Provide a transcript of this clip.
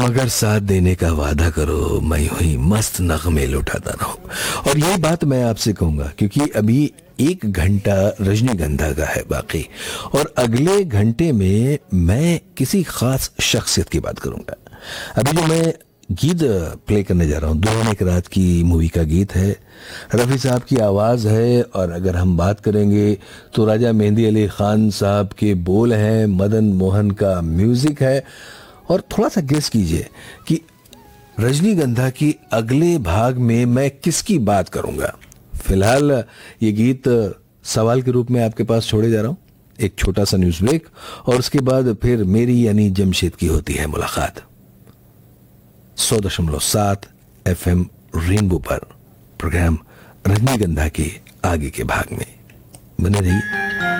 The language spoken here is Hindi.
मगर साथ देने का वादा करो, मैं यूं ही मस्त नगमे लुटाता रहूं। और यही बात मैं आपसे कहूंगा, क्योंकि अभी 1 घंटा रजनीगंधा का है बाकी, और अगले घंटे में मैं किसी खास शख्सियत की बात करूंगा। अभी जो मैं गीत प्ले करने जा रहा हूँ, दुल्हन एक रात की मूवी का गीत है, रफ़ी साहब की आवाज़ है। और अगर हम बात करेंगे तो राजा मेहंदी अली खान साहब के बोल हैं, मदन मोहन का म्यूज़िक है। और थोड़ा सा गेस कीजिए कि रजनीगंधा की अगले भाग में मैं किसकी बात करूंगा। फिलहाल ये गीत सवाल के रूप में आपके पास छोड़े जा रहा हूं। एक छोटा सा न्यूज़ ब्रेक, और उसके बाद फिर मेरी यानी जमशेद की होती है मुलाकात 100.7 FM रेनबो पर, प्रोग्राम रजनीगंधा के आगे के भाग में। बने रहिए।